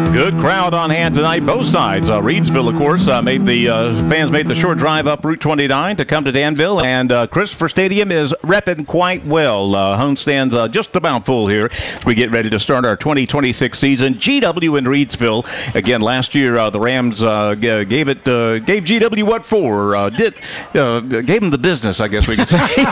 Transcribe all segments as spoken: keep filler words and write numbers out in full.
Good crowd on hand tonight, both sides. Uh, Reedsville, of course, uh, made the uh, fans made the short drive up Route twenty-nine to come to Danville, and uh, Christopher Stadium is repping quite well. Uh, home stands uh, just about full here. We get ready to start our twenty twenty-six season. G W in Reedsville again. Last year, uh, the Rams uh, g- gave it uh, gave G W what for? Uh, did uh, gave them the business, I guess we could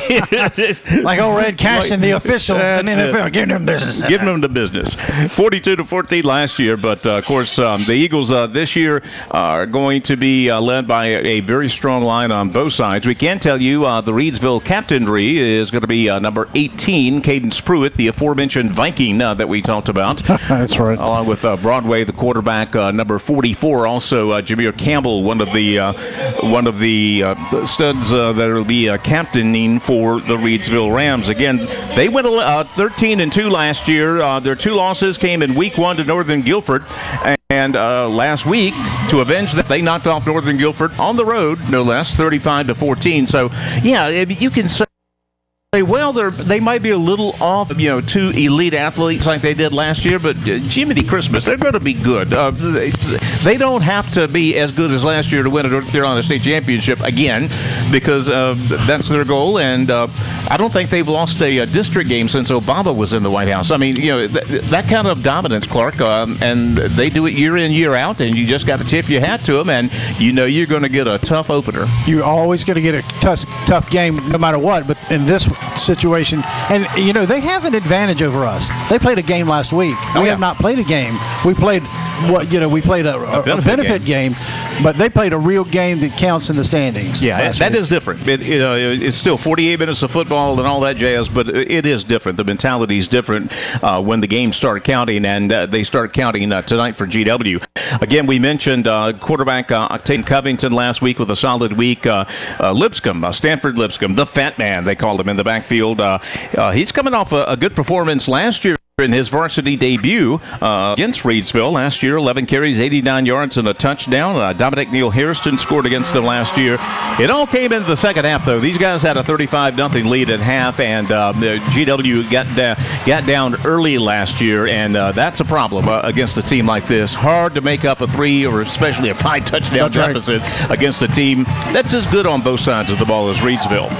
say. Like old Red Cash in the official in the N F L, giving them business. Giving them the business. forty-two to fourteen last year, but uh, of course um, the Eagles uh, this year are going to be uh, led by a, a very strong line on both sides. We can tell you uh, the Reedsville captainry is going to be uh, number eighteen, Cadence Pruitt, the aforementioned Viking uh, that we talked about. That's right. Along with uh, Broadway, the quarterback, uh, number forty-four, also uh, Jameer Campbell, one of the uh, one of the uh, studs uh, that will be uh, captaining for the Reedsville Rams. Again, they went uh, thirteen and two last year. Uh, their two losses came in week one to Northern Guilford. And uh, last week, to avenge that, they knocked off Northern Guilford on the road, no less, thirty-five to fourteen. So, yeah, you can say, well, they they might be a little off, you know, two elite athletes like they did last year, but uh, Jiminy Christmas, they're going to be good. Uh, they, they don't have to be as good as last year to win a North Carolina State Championship again, because uh, that's their goal. And uh, I don't think they've lost a, a district game since Obama was in the White House. I mean, you know, th- that kind of dominance, Clark, um, and they do it year in, year out, and you just got to tip your hat to them, and you know you're going to get a tough opener. You're always going to get a tough, tough game no matter what, but in this situation, and you know they have an advantage over us. They played a game last week. Oh, we yeah. have not played a game. We played what you know we played a, a, a benefit, a benefit game. game, but they played a real game that counts in the standings. Yeah, that week. is different. It, it, uh, it's still forty-eight minutes of football and all that jazz, but it is different. The mentality is different uh, when the games start counting, and uh, they start counting uh, tonight for G W. Again, we mentioned uh, quarterback uh, Octane Covington last week with a solid week. Uh, uh, Lipscomb, uh, Stanford Lipscomb, the fat man, they called him in the backfield. Uh, uh, he's coming off a, a good performance last year in his varsity debut uh, against Reedsville last year. eleven carries, eighty-nine yards, and a touchdown. Uh, Dominic Neal Hairston scored against them last year. It all came into the second half, though. These guys had a thirty-five nothing lead at half, and uh, G W got, da- got down early last year, and uh, that's a problem uh, against a team like this. Hard to make up a three or especially a five touchdown That's deficit right. against a team that's as good on both sides of the ball as Reedsville.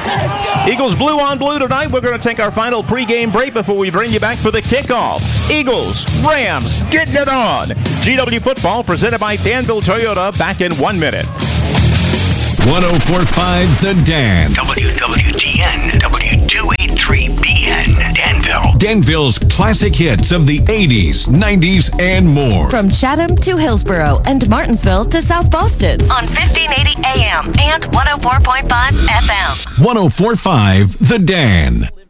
Eagles blue on blue tonight. We're going to take our final pregame break before we bring you back for the kickoff. Eagles, Rams, getting it on. G W football presented by Danville Toyota. Back in one minute. one oh four point five The Dan. W W D N, W two eighty-three B N, Danville. Danville's classic hits of the eighties, nineties, and more. From Chatham to Hillsboro and Martinsville to South Boston. On fifteen eighty A M and one oh four point five F M. one oh four point five The Dan.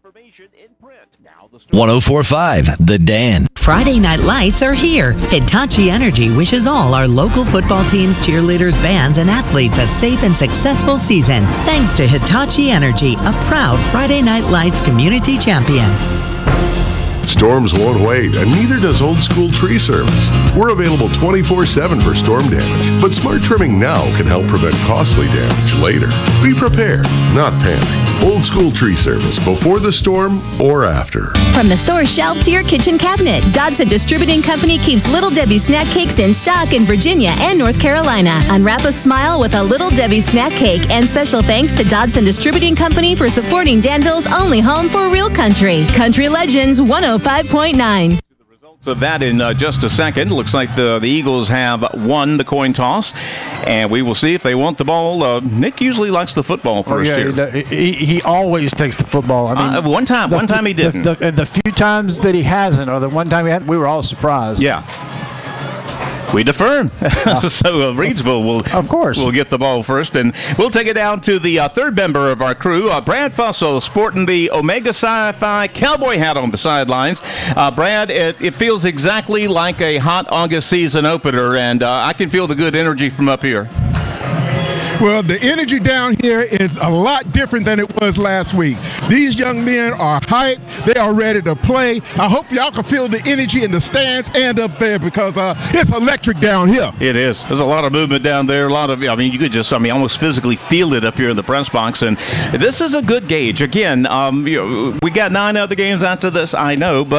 one oh four point five The Dan. Friday Night Lights are here. Hitachi Energy wishes all our local football teams, cheerleaders, bands, and athletes a safe and successful season. Thanks to Hitachi Energy, a proud Friday Night Lights community champion. Storms won't wait, and neither does Old School Tree Service. We're available twenty-four seven for storm damage, but smart trimming now can help prevent costly damage later. Be prepared, not panic. Old School Tree Service, before the storm or after. From the store shelf to your kitchen cabinet, Dodson Distributing Company keeps Little Debbie snack cakes in stock in Virginia and North Carolina. Unwrap a smile with a Little Debbie snack cake, and special thanks to Dodson Distributing Company for supporting Danville's only home for real country. Country Legends one oh five point nine. Of that in uh, just a second. Looks like the, the Eagles have won the coin toss, and we will see if they want the ball. Uh, Nick usually likes the football first oh, yeah, here. He, he always takes the football. I mean, uh, one time, the, one time he didn't. The, the, the few times that he hasn't, or the one time he had, we were all surprised. Yeah. We defer. so uh, Reedsville will, of course, will get the ball first, and we'll take it down to the uh, third member of our crew, uh, Brad Fussell, sporting the Omega Sci-Fi cowboy hat on the sidelines. Uh, Brad, it, it feels exactly like a hot August season opener, and uh, I can feel the good energy from up here. Well, the energy down here is a lot different than it was last week. These young men are hyped. They are ready to play. I hope y'all can feel the energy in the stands and up there, because uh, it's electric down here. It is. There's a lot of movement down there. A lot of, I mean, you could just, I mean, almost physically feel it up here in the press box. And this is a good gauge. Again, um, you know, we got nine other games after this, I know, but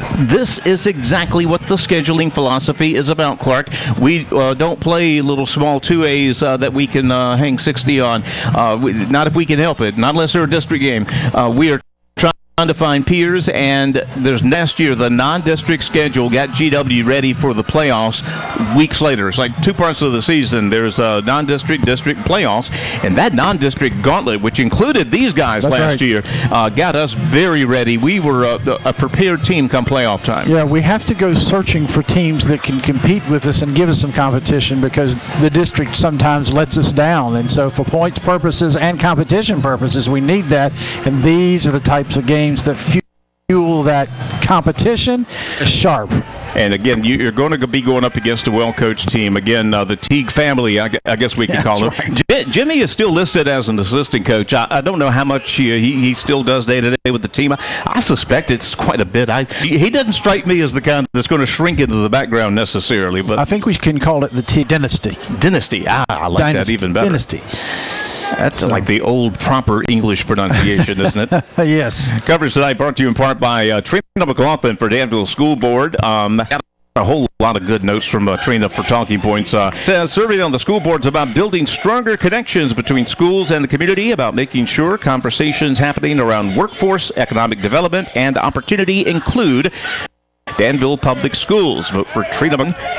This is exactly what the scheduling philosophy is about, Clark. We uh, don't play little small two A's uh, that we can uh, hang sixty on. Uh, we, not if we can help it. Not unless they're a district game. Uh, we are trying to find peers, and there's next year the non-district schedule got G W ready for the playoffs weeks later. It's like two parts of the season. There's a non-district, district playoffs, and that non-district gauntlet, which included these guys That's last right. year, uh, got us very ready. We were a, a prepared team come playoff time. Yeah, we have to go searching for teams that can compete with us and give us some competition, because the district sometimes lets us down. And so for points purposes and competition purposes, we need that. And these are the types of games that fuel that competition. Sharp. And again, you- you're going to be going up against a well-coached team. Again, uh, the Teague family, I gu- I guess we can Yeah, call them. that's J- Jimmy is still listed as an assistant coach. I, I don't know how much he, he he still does day-to-day with the team. I, I suspect it's quite a bit. I He doesn't strike me as the kind that's going to shrink into the background necessarily, but I think we can call it the T dynasty. dynasty, ah, I like Dynasty. that even better. Dynasty. That's like the old proper English pronunciation, isn't it? Yes. Coverage tonight brought to you in part by uh, Trina McLaughlin for Danville School Board. Um, got a whole lot of good notes from uh, Trina for Talking Points. Uh, a survey on the school boards about building stronger connections between schools and the community, about making sure conversations happening around workforce, economic development, and opportunity include Danville Public Schools. Vote for Trina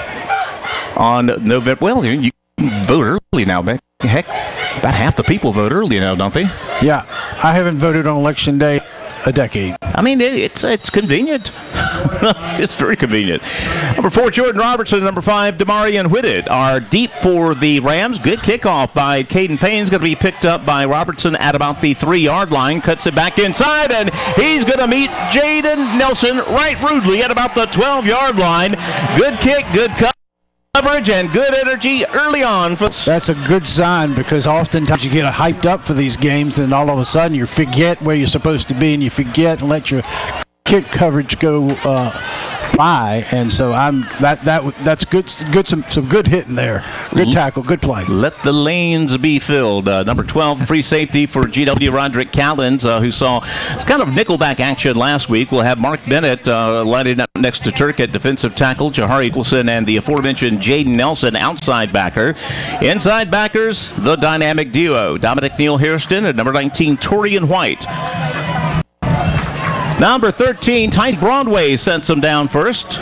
on November. Well, you can vote early now, Beck. Heck, about half the people vote early now, don't they? Yeah. I haven't voted on election day a decade. I mean, it, it's it's convenient. It's very convenient. Number four, Jordan Robertson. Number five, Damarian Whitted are deep for the Rams. Good kickoff by Caden Payne's going to be picked up by Robertson at about the three-yard line. Cuts it back inside, and he's going to meet Jaden Nelson right rudely at about the twelve-yard line. Good kick, good cut. Coverage and good energy early on. For That's a good sign, because oftentimes you get hyped up for these games, and all of a sudden you forget where you're supposed to be, and you forget and let your kick coverage go uh, by. And so I'm that that that's good. Good some some good hitting there. Good tackle. Good play. Let the lanes be filled. Uh, number twelve, free safety for G W Roderick Callens, uh, who saw it's kind of nickelback action last week. We'll have Mark Bennett uh, lining up next to Turk at defensive tackle, Jahari Nicholson, and the aforementioned Jaden Nelson, outside backer. Inside backers, the dynamic duo, Dominic Neal Hairston and number nineteen, Torian White. Number thirteen, Tyson Broadway sends them down first.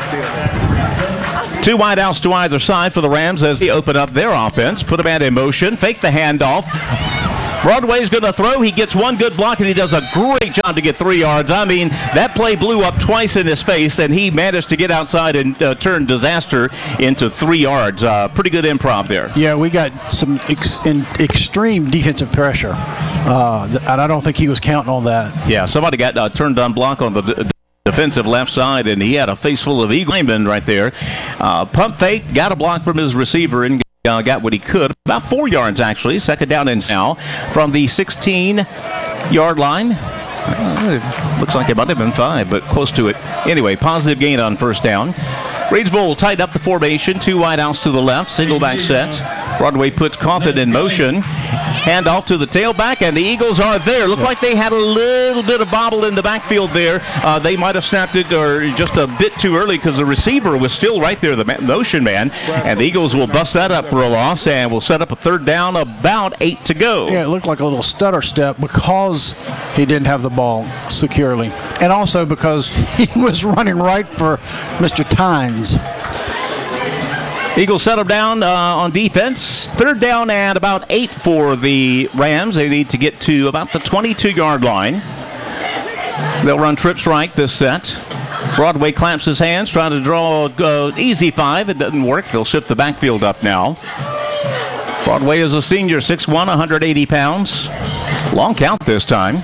Two wideouts to either side for the Rams as they open up their offense. Put a man in motion, fake the handoff. Broadway's going to throw. He gets one good block, and he does a great job to get three yards. I mean, that play blew up twice in his face, and he managed to get outside and uh, turn disaster into three yards. Uh, pretty good improv there. Yeah, we got some ex- in extreme defensive pressure, uh, th- and I don't think he was counting on that. Yeah, somebody got uh, turned on block on the d- defensive left side, and he had a face full of Eagle linemen right there. Uh, pump fake, got a block from his receiver, and Uh, got what he could. About four yards, actually. Second down and now from the sixteen-yard line. Uh, it looks like it might have been five, but close to it. Anyway, positive gain on first down. Reedsville will tighten up the formation. Two wideouts to the left. Single back set. Broadway puts Coffin in motion. Hand off to the tailback, and the Eagles are there. Looked like they had a little bit of bobble in the backfield there. Uh, they might have snapped it or just a bit too early because the receiver was still right there, the man, motion man. And the Eagles will bust that up for a loss, and will set up a third down, about eight to go. Yeah, it looked like a little stutter step because he didn't have the ball securely. And also because he was running right for Mister Tynes. Eagles set them down uh, on defense. Third down and about eight for the Rams. They need to get to about the twenty-two-yard line. They'll run trips right this set. Broadway clamps his hands, trying to draw an uh, easy five. It doesn't work. They'll shift the backfield up now. Broadway is a senior, six one, one hundred eighty pounds. Long count this time.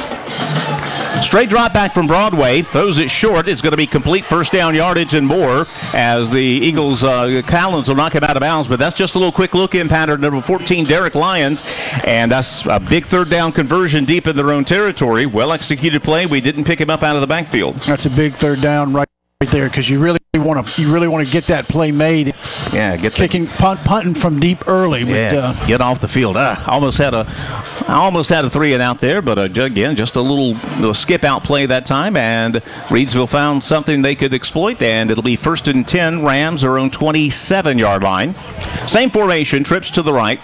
Straight drop back from Broadway, throws it short. It's going to be complete first down yardage and more as the Eagles, uh, Callens will knock him out of bounds, but that's just a little quick look in pattern. Number fourteen, Derek Lyons, and that's a big third down conversion deep in their own territory. Well executed play. We didn't pick him up out of the backfield. That's a big third down right, right there, because you really want to you really want to get that play made. Yeah, get the, kicking punt punting from deep early. yeah, But, uh, get off the field. Ah, almost had a, I almost had a three and out there, but uh, again, just a little, little skip out play that time, and Reidsville found something they could exploit, and it'll be first and ten. Rams are on twenty-seven yard line. Same formation, trips to the right.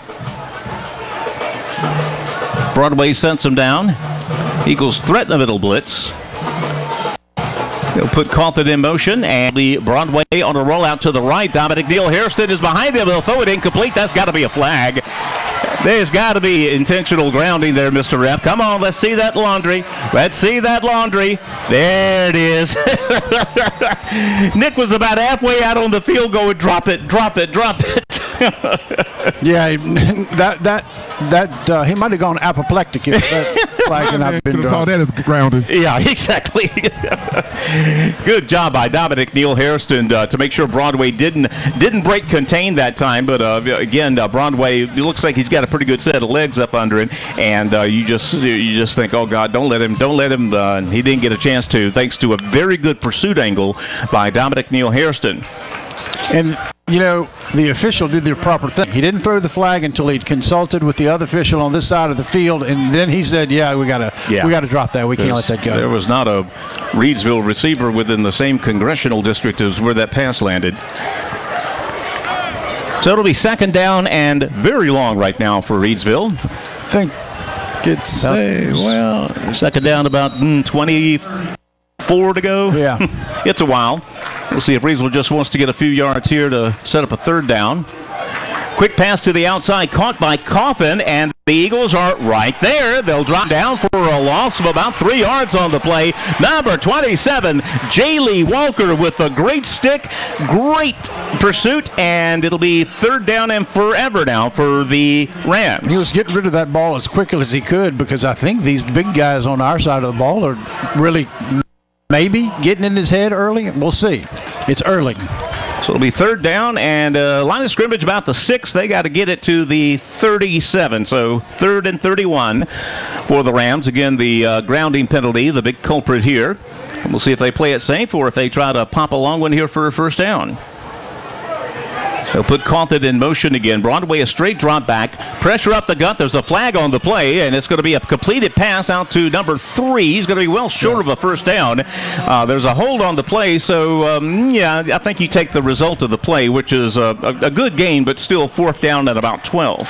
Broadway sends them down. Eagles threaten the middle blitz. They'll put Cawthon in motion, and the Broadway on a rollout to the right. Dominic Neal Hairston is behind him. They'll throw it incomplete. That's got to be a flag. There's got to be intentional grounding there, Mister Rep. Come on, let's see that laundry. Let's see that laundry. There it is. Nick was about halfway out on the field going, drop it, drop it, drop it. yeah, that that that uh, he might have gone apoplectic if that flag had not been Could have saw that as grounded. Yeah, exactly. Good job by Dominic Neal Hairston uh, to make sure Broadway didn't didn't break contain that time. But uh, again, uh, Broadway, it looks like he's got a pretty good set of legs up under it, and uh, you just you just think, oh God, don't let him, don't let him. Uh, he didn't get a chance to, thanks to a very good pursuit angle by Dominic Neal Hairston. And, you know, the official did the proper thing. He didn't throw the flag until he'd consulted with the other official on this side of the field, and then he said, yeah, we got to yeah. we got to drop that. We can't let that go. There was not a Reidsville receiver within the same congressional district as where that pass landed. So it'll be second down and very long right now for Reidsville. I think it's, about, hey, well, second down about mm, twenty-four to go. Yeah. It's a while. We'll see if Reidsville just wants to get a few yards here to set up a third down. Quick pass to the outside, caught by Cawthon, and the Eagles are right there. They'll drop down for a loss of about three yards on the play. Number twenty-seven, Jaylee Walker with a great stick, great pursuit, and it'll be third down and forever now for the Rams. He was getting rid of that ball as quickly as he could, because I think these big guys on our side of the ball are really maybe getting in his head early. We'll see. It's early. So it'll be third down and uh, line of scrimmage about the six. They got to get it to the thirty-seven. So third and thirty-one for the Rams. Again, the uh, grounding penalty, the big culprit here. And we'll see if they play it safe or if they try to pop a long one here for a first down. They'll put Cawthon in motion again. Broadway a straight drop back. Pressure up the gut. There's a flag on the play, and it's going to be a completed pass out to number three. He's going to be well short of a first down. Uh, there's a hold on the play, so um, yeah, I think you take the result of the play, which is a, a, a good gain, but still fourth down at about twelve.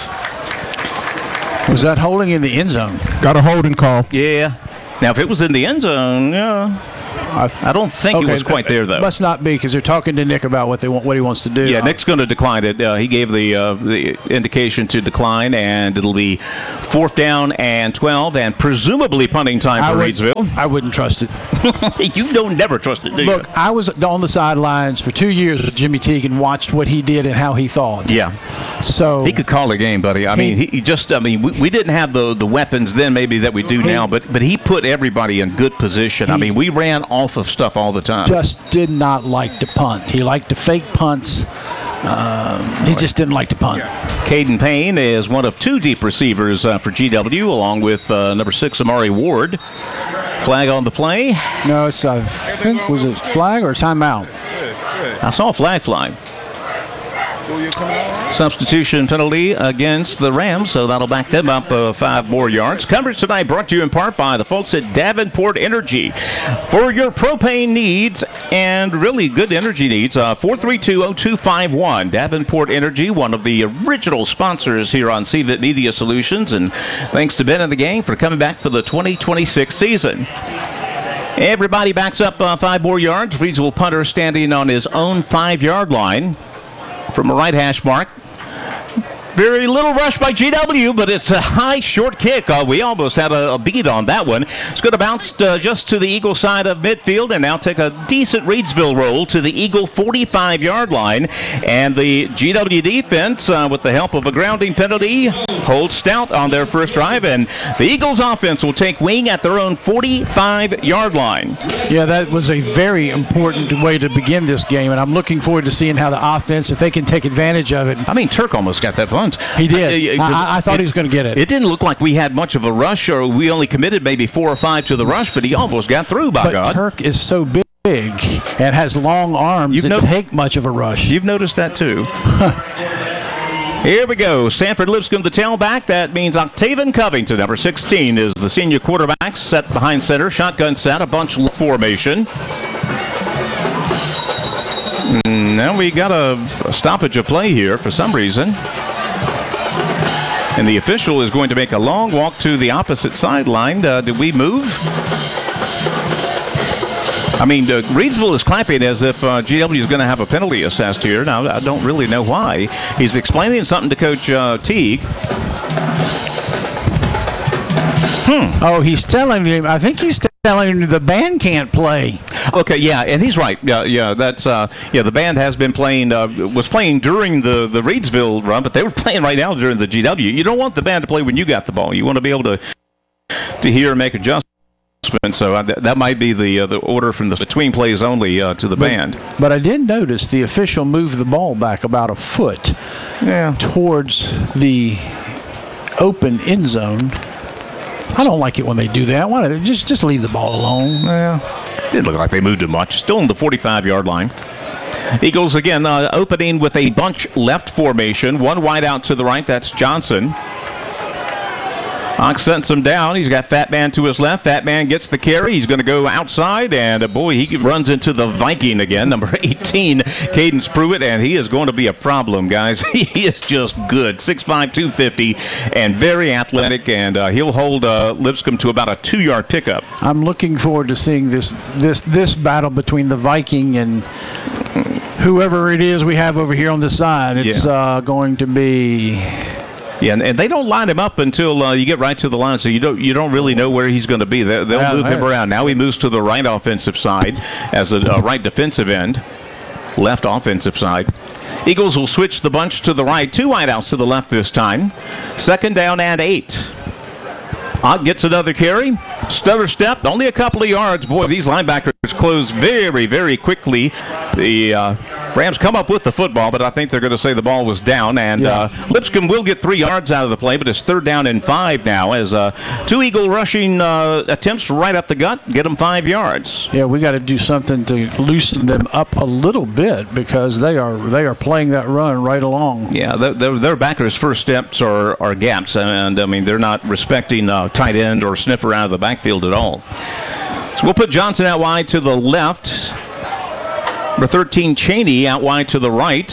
Was that holding in the end zone? Got a holding call. Yeah. Now, if it was in the end zone, yeah. I don't think okay, it was quite there, though. Must not be, because they're talking to Nick about what they want, what he wants to do. Yeah, Nick's going to decline it. Uh, he gave the uh, the indication to decline, and it'll be fourth down and twelve, and presumably punting time for Reidsville. I wouldn't trust it. You don't never trust it, do you? Look, I was on the sidelines for two years with Jimmy Teague and watched what he did and how he thought. Yeah. So he could call a game, buddy. I he, mean, he, he just, I mean, we, we didn't have the, the weapons then maybe that we do he, now, but but he put everybody in good position. He, I mean, we ran off of stuff all the time. Just did not like to punt. He liked to fake punts. Um, he just didn't like to punt. Caden Payne is one of two deep receivers uh, for G W, along with uh, number six, Amari Ward. Flag on the play. No, it's, I think, was it flag or timeout? I saw a flag fly. Substitution penalty against the Rams, so that'll back them up uh, five more yards. Coverage tonight brought to you in part by the folks at Davenport Energy. For your propane needs and really good energy needs, uh, four three two, oh two five one. Davenport Energy, one of the original sponsors here on C V I T Media Solutions, and thanks to Ben and the gang for coming back for the twenty twenty-six season. Everybody backs up uh, five more yards. Reidsville punter standing on his own five-yard line from a right hash mark. Very little rush by G W, but it's a high, short kick. Uh, we almost had a, a beat on that one. It's going to bounce uh, just to the Eagle side of midfield and now take a decent Reidsville roll to the Eagle forty-five-yard line. And the G W defense, uh, with the help of a grounding penalty, holds stout on their first drive. And the Eagles offense will take wing at their own forty-five-yard line. Yeah, that was a very important way to begin this game, and I'm looking forward to seeing how the offense, if they can take advantage of it. I mean, Turk almost got that punt. He did. I, I, I thought it, he was going to get it. It didn't look like we had much of a rush, or we only committed maybe four or five to the rush, but he almost got through, by but God. Turk is so big. and has long arms You've that no- take much of a rush. You've noticed that too. Here we go. Stanford Lipscomb, the tailback. That means Octavian Covington, number sixteen, is the senior quarterback, set behind center. Shotgun set, a bunch formation. Now we got a, a stoppage of play here for some reason. And the official is going to make a long walk to the opposite sideline. Uh, did we move? I mean, uh, Reidsville is clapping as if uh, G W is going to have a penalty assessed here. Now, I don't really know why. He's explaining something to Coach uh, Teague. Hmm. Oh, he's telling him, I think he's telling him the band can't play. Okay, yeah, and he's right. Yeah, yeah, that's uh, yeah. The band has been playing, uh, was playing during the the Reidsville run, but they were playing right now during the G W. You don't want the band to play when you got the ball. You want to be able to to hear and make adjustments. So uh, th- that might be the uh, the order from the between plays only uh, to the but, band. But I did notice the official moved the ball back about a foot yeah. towards the open end zone. I don't like it when they do that. Why don't they just just leave the ball alone? Yeah. Didn't look like they moved it much. Still in the forty-five-yard line. Eagles again uh, opening with a bunch left formation. One wide out to the right. That's Johnson. Ox sends him down. He's got Fat Man to his left. Fat Man gets the carry. He's going to go outside, and uh, boy, he runs into the Viking again, number eighteen, Cadence Pruitt, and he is going to be a problem, guys. He is just good, six five, two fifty, and very athletic, and uh, he'll hold uh, Lipscomb to about a two-yard pickup. I'm looking forward to seeing this this this battle between the Viking and whoever it is we have over here on the side. It's yeah. uh, going to be... Yeah, and, and they don't line him up until uh, you get right to the line, so you don't you don't really know where he's going to be. They, they'll yeah, move right. him around. Now he moves to the right offensive side as a, a right defensive end, left offensive side. Eagles will switch the bunch to the right. Two wideouts to the left this time. Second down and eight. Ott gets another carry. Stutter step, only a couple of yards. Boy, these linebackers close very, very quickly. The uh, Rams come up with the football, but I think they're going to say the ball was down. And yeah. uh, Lipscomb will get three yards out of the play, but it's third down and five now as uh, two Eagle rushing uh, attempts right up the gut, get them five yards. Yeah, we got to do something to loosen them up a little bit because they are they are playing that run right along. Yeah, their, their backers' first steps are, are gaps, and, I mean, they're not respecting uh, tight end or sniffer out of the backfield at all. So we'll put Johnson out wide to the left. Number thirteen, Cheney, out wide to the right.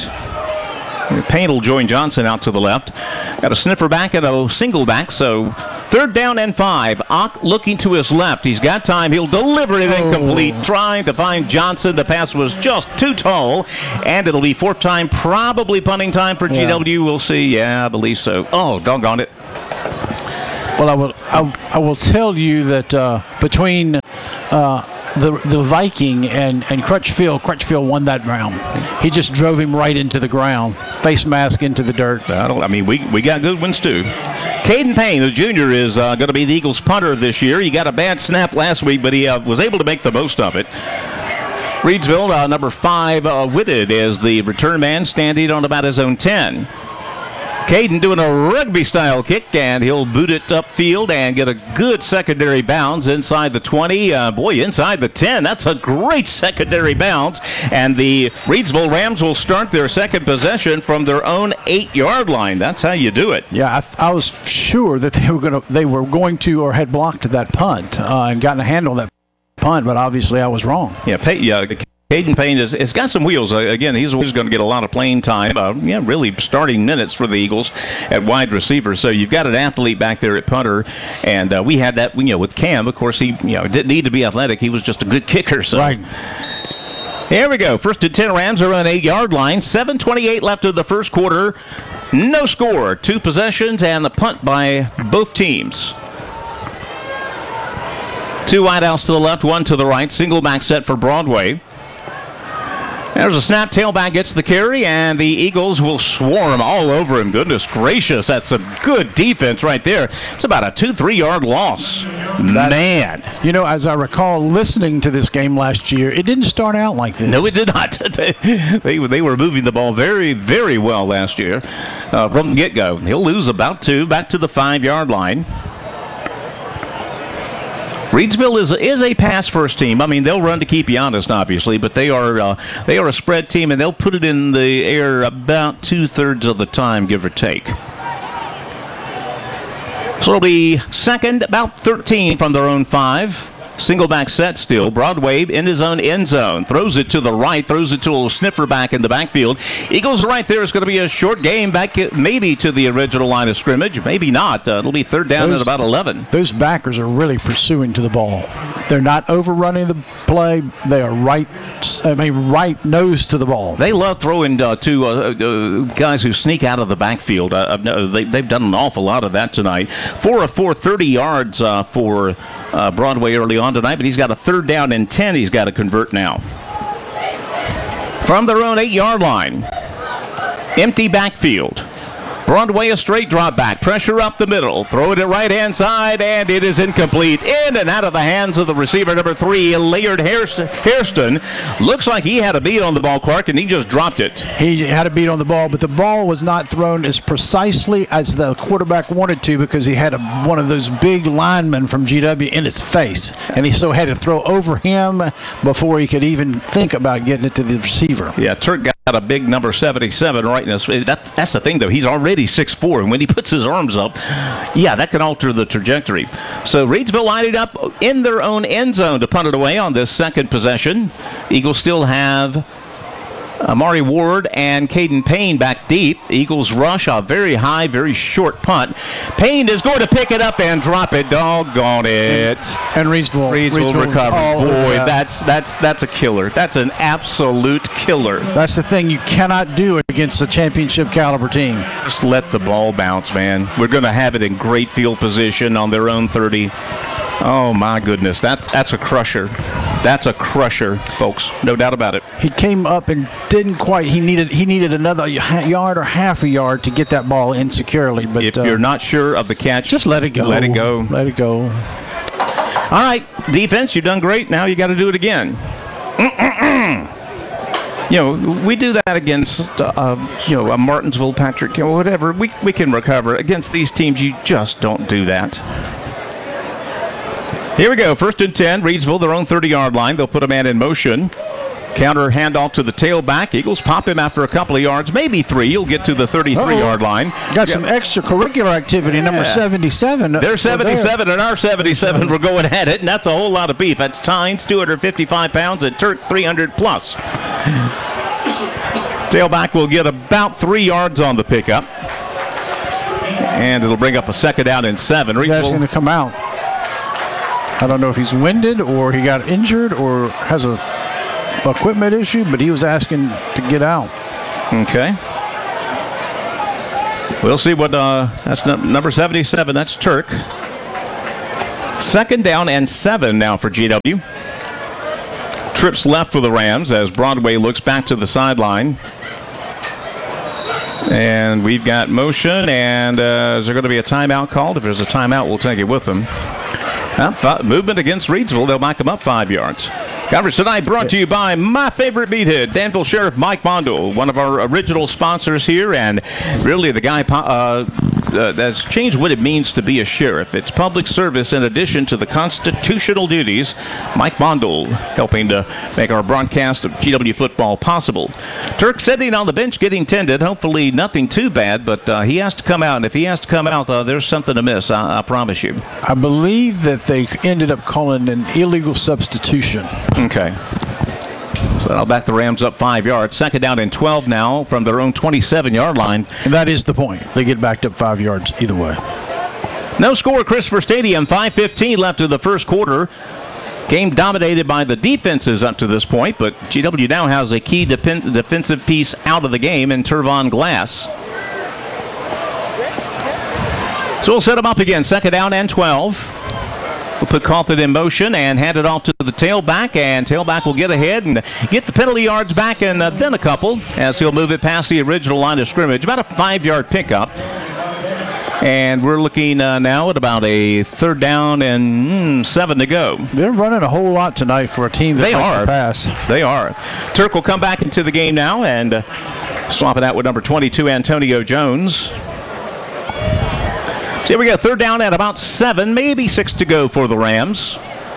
Payne will join Johnson out to the left. Got a sniffer back and a single back, so third down and five. Ock looking to his left. He's got time. He'll deliver it incomplete. Oh. Trying to find Johnson. The pass was just too tall, and it'll be fourth time, probably punting time for G W. Yeah. We'll see. Yeah, I believe so. Oh, doggone it. Well, I will I, I will tell you that uh, between uh, the the Viking and, and Crutchfield, Crutchfield won that round. He just drove him right into the ground, face mask into the dirt. I, don't, I mean, we, we got good ones, too. Caden Payne, the junior, is uh, going to be the Eagles' punter this year. He got a bad snap last week, but he uh, was able to make the most of it. Reidsville, uh, number five, uh, Whitted, is the return man, standing on about his own ten. Caden doing a rugby-style kick, and he'll boot it upfield and get a good secondary bounce inside the twenty. Uh, boy, inside the ten. That's a great secondary bounce. And the Reidsville Rams will start their second possession from their own eight-yard line. That's how you do it. Yeah, I, th- I was sure that they were going to, they were going to, or had blocked that punt uh, and gotten a handle on that punt, but obviously I was wrong. Yeah, pay, yeah. Caden Payne has, has got some wheels. Uh, again, he's always going to get a lot of playing time. Uh, yeah, really starting minutes for the Eagles at wide receiver. So you've got an athlete back there at punter, and uh, we had that. You know, with Cam, of course, he you know didn't need to be athletic. He was just a good kicker. So. Right. Here we go. First and ten Rams are on eight-yard line. seven twenty-eight left of the first quarter. No score. Two possessions and the punt by both teams. Two wideouts to the left, one to the right. Single back set for Broadway. There's a snap. Tailback gets the carry, and the Eagles will swarm all over him. Goodness gracious, that's some good defense right there. It's about a two, three-yard loss. That, Man. You know, as I recall listening to this game last year, it didn't start out like this. No, it did not. they, they were moving the ball very, very well last year uh, from the get-go. He'll lose about two, back to the five-yard line. Reidsville is is a pass-first team. I mean, they'll run to keep you honest, obviously, but they are uh, they are a spread team, and they'll put it in the air about two-thirds of the time, give or take. So it'll be second, about thirteen from their own five. Single back set still. Broadway in his own end zone. Throws it to the right. Throws it to a little sniffer back in the backfield. Eagles right there. It's going to be a short game back maybe to the original line of scrimmage. Maybe not. Uh, it'll be third down those, at about eleven. Those backers are really pursuing to the ball. They're not overrunning the play. They are right, I mean, right nose to the ball. They love throwing uh, to uh, uh, guys who sneak out of the backfield. Uh, they, they've done an awful lot of that tonight. Four of four, thirty yards uh, for uh, Broadway early on tonight, but he's got a third down and ten he's got to convert now. From their own eight-yard line, empty backfield. Broadway a straight drop back, pressure up the middle, throw it at right-hand side, and it is incomplete. In and out of the hands of the receiver, number three, Laird Hairston. Looks like he had a beat on the ball, Clark, and he just dropped it. He had a beat on the ball, but the ball was not thrown as precisely as the quarterback wanted to because he had a, one of those big linemen from G W in his face, and he still had to throw over him before he could even think about getting it to the receiver. Yeah, Turk got a big number seventy-seven right in his face. That, that's the thing, though. He's already six foot four, and when he puts his arms up, yeah, that can alter the trajectory. So Reidsville lined it up in their own end zone to punt it away on this second possession. Eagles still have Amari Ward and Caden Payne back deep. Eagles rush a very high, very short punt. Payne is going to pick it up and drop it. Doggone it. And, and Reidsville, Reidsville, Reidsville recover. Boy, that. that's that's that's a killer. That's an absolute killer. That's the thing you cannot do against a championship caliber team. Just let the ball bounce, man. We're going to have it in great field position on their own thirty. Oh my goodness, that's that's a crusher. That's a crusher, folks. No doubt about it. He came up and didn't quite. He needed he needed another yard or half a yard to get that ball in securely. But if uh, you're not sure of the catch, just let it go. Let it go. Let it go. All right, defense, you've done great. Now you got to do it again. You know, we do that against, uh, you know, a Martinsville, Patrick, you know, whatever. We we can recover. Against these teams, you just don't do that. Here we go. First and ten. Reidsville, their own thirty-yard line. They'll put a man in motion. Counter handoff to the tailback. Eagles pop him after a couple of yards, maybe three. He'll get to the thirty-three-yard line. Got yeah. some extracurricular activity. Yeah. Number seventy-seven. They're seventy-seven, there. And our seventy-seven. We're going at it, and that's a whole lot of beef. That's Tynes, two hundred fifty-five pounds, and Turk, three hundred plus. Tailback will get about three yards on the pickup, and it'll bring up a second down and seven. He's asking to come out. I don't know if he's winded or he got injured or has a equipment issue, but he was asking to get out. Okay. We'll see what, uh, that's number seventy-seven. That's Turk. Second down and seven now for G W. Trips left for the Rams as Broadway looks back to the sideline. And we've got motion, and uh, is there going to be a timeout called? If there's a timeout, we'll take it with them. Uh, movement against Reidsville. They'll back them up five yards. Coverage tonight brought to you by my favorite meathead, Danville Sheriff Mike Mondel, one of our original sponsors here, and really the guy uh, uh, that's changed what it means to be a sheriff. It's public service in addition to the constitutional duties. Mike Mondel helping to make our broadcast of G W football possible. Turk sitting on the bench getting tended. Hopefully nothing too bad, but uh, he has to come out, and if he has to come out, uh, there's something amiss, I, I promise you. I believe that they ended up calling an illegal substitution. Okay. So that'll back the Rams up five yards. Second down and twelve now from their own twenty-seven-yard line. And that is the point. They get backed up five yards either way. No score at Christopher Stadium. five fifteen left of the first quarter. Game dominated by the defenses up to this point, but G W now has a key dep- defensive piece out of the game in Tervon Glass. So we'll set them up again. Second down and twelve. We'll put Carlton in motion and hand it off to the tailback, and tailback will get ahead and get the penalty yards back and uh, then a couple as he'll move it past the original line of scrimmage. About a five-yard pickup. And we're looking uh, now at about a third down and mm, seven to go. They're running a whole lot tonight for a team that they likes are. to pass. They are. Turk will come back into the game now and uh, swap it out with number twenty-two, Antonio Jones. So here we go, third down at about seven, maybe six to go for the Rams.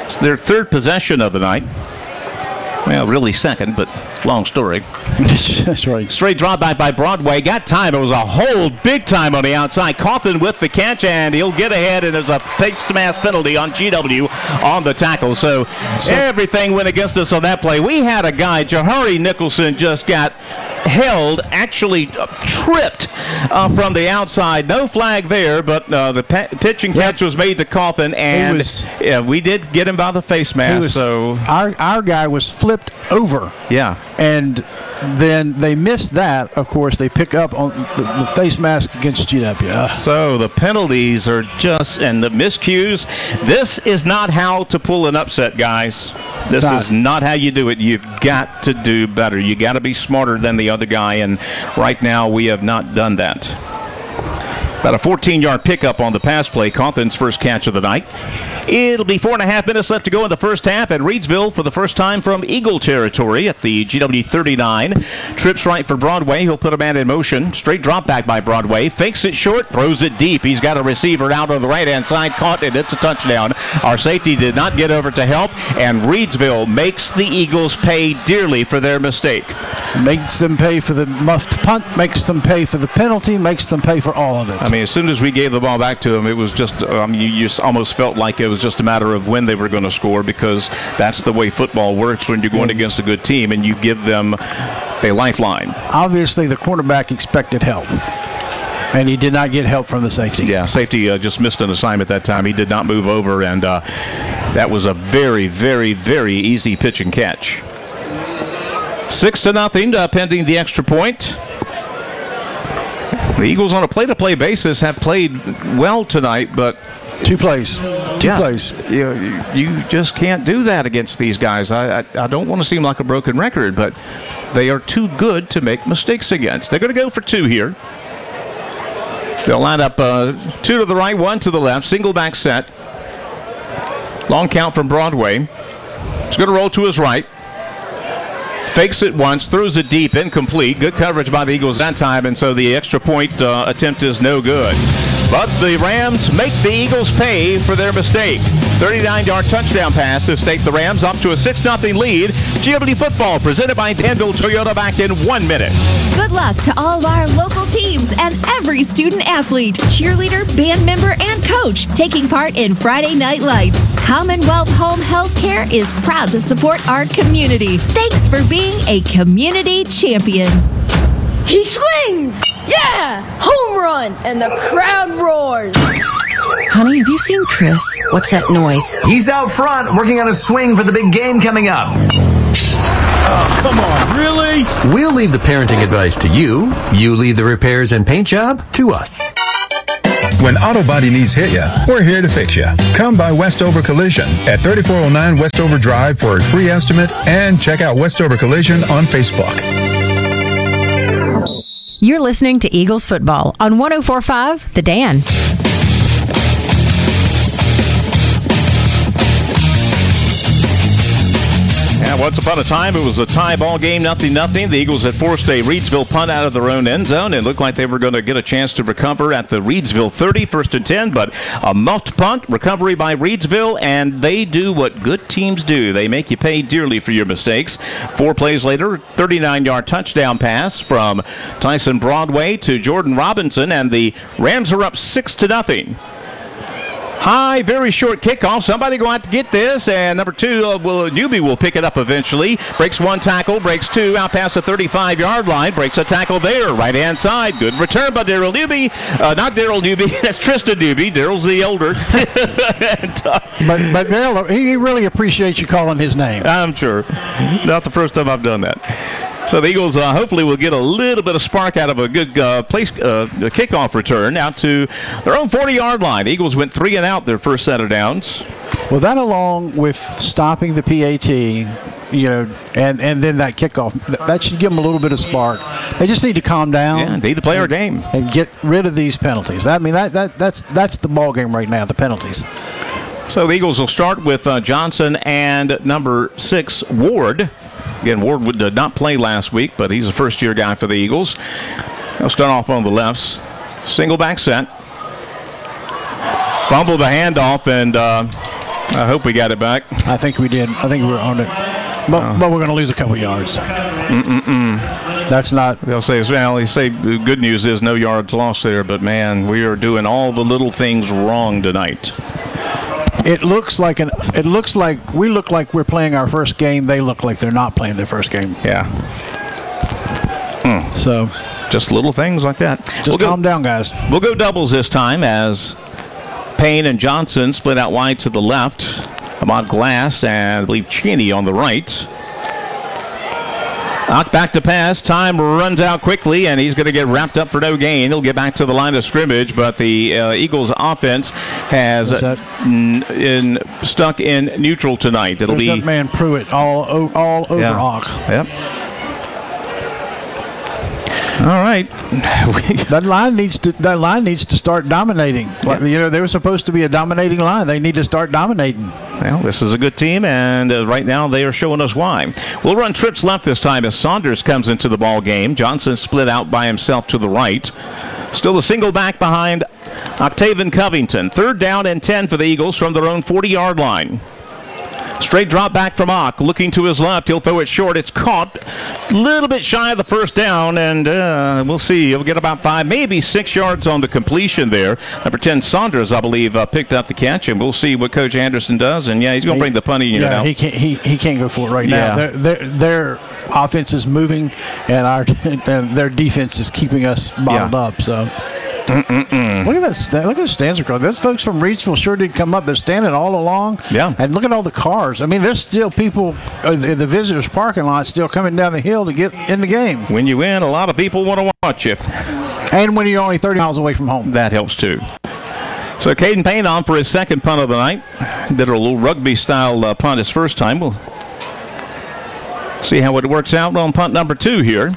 It's their third possession of the night. Well, really second, but long story. That's right. Straight drop back by Broadway. Got time. It was a hold big time on the outside. Coughlin with the catch, and he'll get ahead, and there's a face mask penalty on G W on the tackle. So, so everything went against us on that play. We had a guy, Jahari Nicholson, just got held, actually uh, tripped uh, from the outside. No flag there, but uh, the pa- pitch and catch yep. was made to Coughlin, and was, yeah, we did get him by the face mask. Was, so our our guy was flipped over. Yeah. And then they missed that. Of course, they pick up on the, the face mask against G W. Uh, so the penalties are just, and the miscues. This is not how to pull an upset, guys. This not. is not how you do it. You've got to do better. You got to be smarter than the other guy, and right now we have not done that. About a fourteen-yard pickup on the pass play. Coughlin's first catch of the night. It'll be four and a half minutes left to go in the first half at Reedsville for the first time from Eagle territory at the G W thirty-nine. Trips right for Broadway. He'll put a man in motion. Straight drop back by Broadway. Fakes it short, throws it deep. He's got a receiver out on the right-hand side. Caught it. It's a touchdown. Our safety did not get over to help, and Reedsville makes the Eagles pay dearly for their mistake. Makes them pay for the muffed punt, makes them pay for the penalty, makes them pay for all of it. I mean, as soon as we gave the ball back to him, it was just, um, you, you almost felt like it was just a matter of when they were going to score, because that's the way football works when you're going yeah. against a good team and you give them a lifeline. Obviously, the quarterback expected help, and he did not get help from the safety. Yeah, safety uh, just missed an assignment that time. He did not move over, and uh, that was a very, very, very easy pitch and catch. Six to nothing, uh, pending the extra point. The Eagles on a play-to-play basis have played well tonight, but two plays, two yeah, plays. You, you just can't do that against these guys. I, I I don't want to seem like a broken record, but they are too good to make mistakes against. They're going to go for two here. They'll line up uh, two to the right, one to the left, single back set. Long count from Broadway. He's going to roll to his right. Fakes it once, throws it deep, incomplete. Good coverage by the Eagles that time, and so the extra point uh, attempt is no good. But the Rams make the Eagles pay for their mistake. thirty-nine-yard touchdown pass to take the Rams up to a six nothing lead. G W football presented by Danville Toyota back in one minute. Good luck to all of our local teams and every student athlete, cheerleader, band member, and coach taking part in Friday Night Lights. Commonwealth Home Healthcare is proud to support our community. Thanks for being a community champion. He swings! Yeah! Home run! And the crowd roars. Honey, have you seen Chris? What's that noise? He's out front working on a swing for the big game coming up. Oh, come on, really? We'll leave the parenting advice to you. You leave the repairs and paint job to us. When auto body needs hit ya, we're here to fix ya. Come by Westover Collision at thirty-four oh nine Westover Drive for a free estimate, and check out Westover Collision on Facebook. You're listening to Eagles Football on one oh four point five The Dan. Yeah, once upon a time, it was a tie ball game, nothing, nothing. The Eagles had forced a Reedsville punt out of their own end zone. It looked like they were going to get a chance to recover at the Reedsville thirty, first and ten, but a muffed punt, recovery by Reedsville, and they do what good teams do. They make you pay dearly for your mistakes. Four plays later, thirty-nine-yard touchdown pass from Tyson Broadway to Jordan Robinson, and the Rams are up six to nothing. High, very short kickoff. Somebody going to have to get this, and number two, uh, will, Newby will pick it up eventually. Breaks one tackle, breaks two, out past the thirty-five-yard line, breaks a tackle there, right-hand side. Good return by Daryl Newby. Uh, not Daryl Newby, that's Tristan Newby. Daryl's the older. and, uh, but but Daryl, he really appreciates you calling his name. I'm sure. Not the first time I've done that. So the Eagles uh, hopefully will get a little bit of spark out of a good uh, place uh, kickoff return out to their own forty-yard line. Eagles went three and out their first set of downs. Well, that along with stopping the P A T, you know, and, and then that kickoff, that should give them a little bit of spark. They just need to calm down. Yeah, need to play our game and get rid of these penalties. I mean, that, that that's that's the ball game right now, the penalties. So the Eagles will start with uh, Johnson and number six, Ward. Again, Ward did not play last week, but he's a first-year guy for the Eagles. They'll start off on the left. Single back set. Fumble the handoff, and uh, I hope we got it back. I think we did. I think we were on it. But, Oh. but we're going to lose a couple yards. Mm-mm-mm. That's not. They'll say, well, they say the good news is no yards lost there, but man, we are doing all the little things wrong tonight. It looks like an. It looks like we look like we're playing our first game. They look like they're not playing their first game. Yeah. Mm. So, just little things like that. Just we'll calm go, down, guys. We'll go doubles this time as Payne and Johnson split out wide to the left. Ahmad Glass and I believe Cheney on the right. Knock back to pass. Time runs out quickly, and he's going to get wrapped up for no gain. He'll get back to the line of scrimmage, but the uh, Eagles' offense has uh, n- in, stuck in neutral tonight. It'll There's be that man Pruitt all o- all over Yeah. Ock. Yep. All right. that line needs to that line needs to start dominating. Like, you know, they were supposed to be a dominating line. They need to start dominating. Well, this is a good team, and uh, right now they are showing us why. We'll run trips left this time as Saunders comes into the ball game. Johnson split out by himself to the right. Still a single back behind Octavian Covington. Third down and ten for the Eagles from their own forty-yard line. Straight drop back from Ock. Looking to his left. He'll throw it short. It's caught. A little bit shy of the first down, and uh, we'll see. He'll get about five, maybe six yards on the completion there. Number ten, Saunders, I believe, uh, picked up the catch, and we'll see what Coach Anderson does. And, yeah, he's going to bring the punting unit Yeah, out. he can't. He, he can't go for it right Yeah. now. Their, their their offense is moving, and our and their defense is keeping us bottled Yeah. up. So. Mm-mm-mm. Look at that! sta- Look at the stands across. Those folks from Reidsville sure did come up. They're standing all along. Yeah. And look at all the cars. I mean, there's still people uh, in the visitors' parking lot still coming down the hill to get in the game. When you win, a lot of people want to watch you. And when you're only thirty miles away from home. That helps too. So Caden Payne on for his second punt of the night. Did a little rugby-style uh, punt his first time. We'll see how it works out on punt number two here.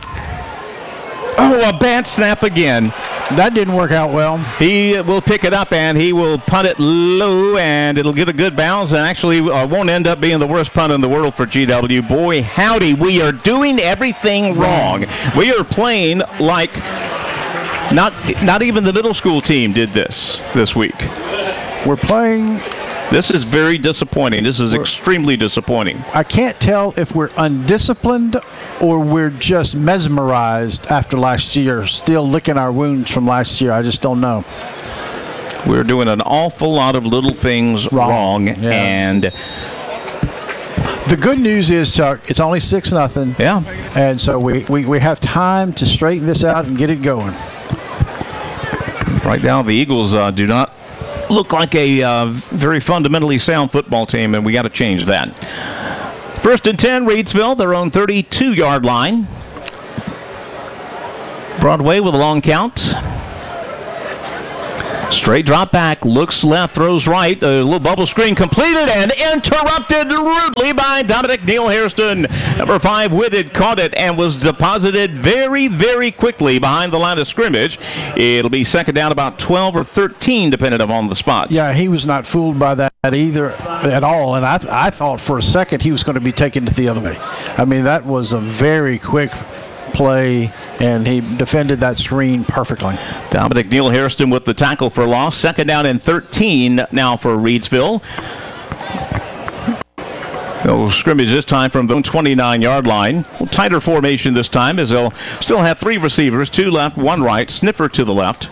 Oh, a bad snap again. That didn't work out well. He will pick it up, and he will punt it low, and it'll get a good bounce, and actually uh, won't end up being the worst punt in the world for G W. Boy, howdy, we are doing everything wrong. We are playing like not not even the middle school team did this this week. We're playing. This is very disappointing. This is extremely disappointing. I can't tell if we're undisciplined or we're just mesmerized after last year, still licking our wounds from last year. I just don't know. We're doing an awful lot of little things wrong, wrong Yeah. and the good news is, Chuck, it's only six nothing. Yeah. And so we, we, we have time to straighten this out and get it going. Right now, the Eagles uh, do not look like a uh, very fundamentally sound football team, and we got to change that. First and ten, Reidsville, their own thirty-two-yard line. Broadway with a long count. Straight drop back, looks left, throws right. A little bubble screen completed and interrupted rudely by Dominic Neal Hairston. Number five with it, caught it, and was deposited very, very quickly behind the line of scrimmage. It'll be second down about twelve or thirteen, depending upon the spot. Yeah, he was not fooled by that either at all. And I, I thought for a second he was going to be taking it the other way. I mean, that was a very quick play, and he defended that screen perfectly. Dominic Neal Hairston with the tackle for loss. Second down and thirteen now for Reidsville. They'll scrimmage this time from the twenty-nine-yard line. A little tighter formation this time as they'll still have three receivers, two left, one right. Sniffer to the left.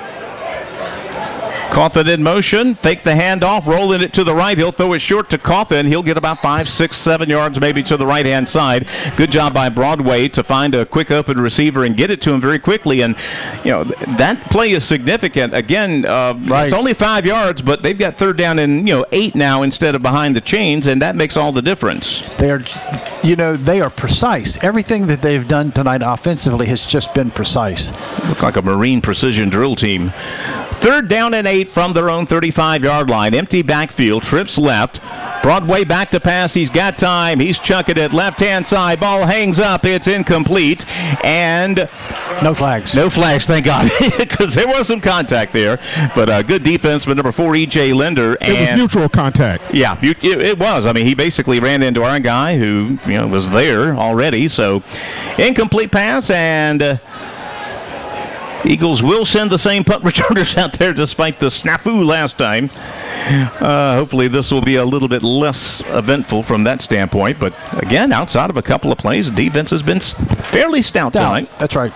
Cawthon in motion, fake the handoff, rolling it to the right. He'll throw it short to Cawthon. He'll get about five, six, seven yards maybe to the right-hand side. Good job by Broadway to find a quick open receiver and get it to him very quickly. And, you know, that play is significant. Again, uh, Right. it's only five yards, but they've got third down and, you know, eight now instead of behind the chains, and that makes all the difference. They are, you know, they are precise. Everything that they've done tonight offensively has just been precise. Look like a Marine precision drill team. Third down and eight from their own thirty-five-yard line. Empty backfield, trips left. Broadway back to pass. He's got time. He's chucking it left-hand side. Ball hangs up. It's incomplete. And no flags. No flags, thank God, because there was some contact there. But uh, good defense by number four, E J Linder. It was mutual contact. Yeah, it, it was. I mean, he basically ran into our guy who, you know, was there already. So incomplete pass, and Uh, Eagles will send the same punt returners out there despite the snafu last time. Uh, hopefully this will be a little bit less eventful from that standpoint. But again, outside of a couple of plays, the defense has been fairly stout Down. tonight. That's right.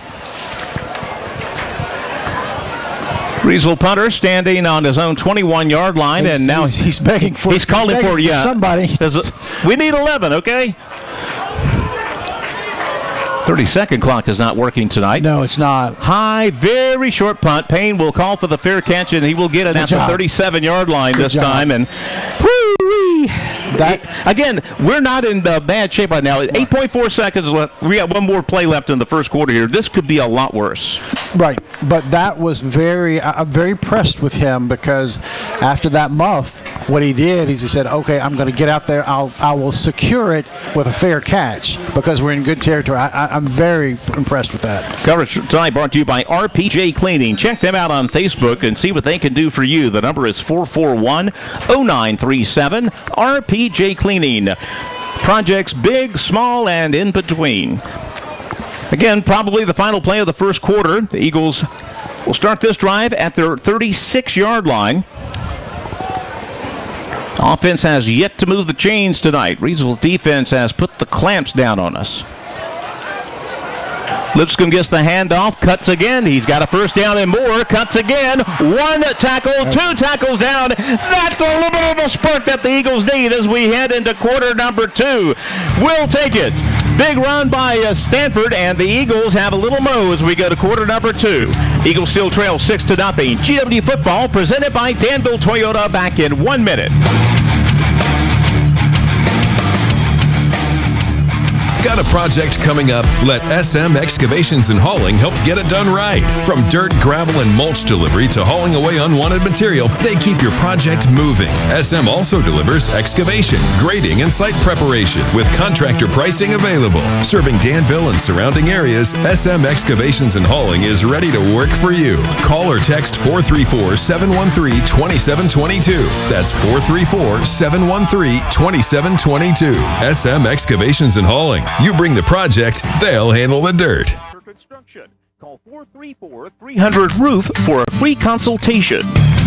Reedsville punter standing on his own twenty-one-yard line, He's- and now he's- he's begging for- He's calling he's begging for for yeah somebody. There's a- we need eleven, okay? thirty-second clock is not working tonight. No, it's not. High, very short punt. Payne will call for the fair catch, and he will get it Good at job. the thirty-seven-yard line Good this job. time. And whoo-wee. That, again, we're not in uh, bad shape right now. eight point four seconds left. We got one more play left in the first quarter here. This could be a lot worse. Right, but that was very, I- I'm very impressed with him because after that muff, what he did is he said, okay, I'm going to get out there. I'll, I will secure it with a fair catch because we're in good territory. I, I, I'm very impressed with that. Coverage tonight brought to you by R P J Cleaning. Check them out on Facebook and see what they can do for you. The number is four four one, oh nine three seven. R P J Cleaning. Projects big, small, and in between. Again, probably the final play of the first quarter. The Eagles will start this drive at their thirty-six-yard line. Offense has yet to move the chains tonight. Reedsville's defense has put the clamps down on us. Lipscomb gets the handoff, cuts again. He's got a first down and more. Cuts again. One tackle, two tackles down. That's a little bit of a spurt that the Eagles need as we head into quarter number two. We'll take it. Big run by uh, Stanford, and the Eagles have a little mo as we go to quarter number two. Eagles still trail six to nothing. G W football presented by Danville Toyota back in one minute. Got a project coming up? Let S M Excavations and Hauling help get it done right. From dirt, gravel, and mulch delivery to hauling away unwanted material, they keep your project moving. S M also delivers excavation, grading, and site preparation with contractor pricing available. Serving Danville and surrounding areas, S M Excavations and Hauling is ready to work for you. Call or text four three four, seven one three, two seven two two. That's four three four, seven one three, two seven two two. S M Excavations and Hauling. You bring the project, they'll handle the dirt. For construction, call four three four, three hundred, roof for a free consultation.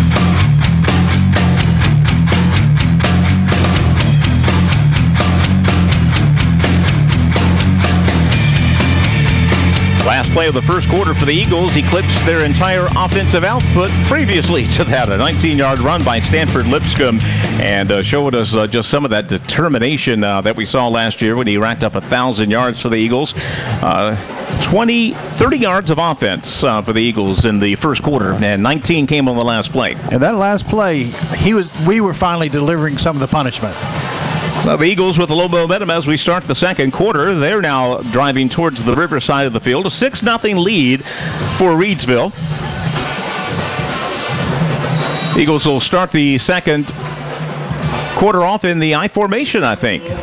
Last play of the first quarter for the Eagles eclipsed their entire offensive output previously to that. A nineteen-yard run by Stanford Lipscomb, and uh, showed us uh, just some of that determination uh, that we saw last year when he racked up one thousand yards for the Eagles. Uh, twenty, thirty yards of offense uh, for the Eagles in the first quarter, and nineteen came on the last play. And that last play, he was. we were finally delivering some of the punishment. So the Eagles with a low momentum as we start the second quarter. They're now driving towards the river side of the field. A six nothing lead for Reedsville. Eagles will start the second quarter off in the I formation, I think.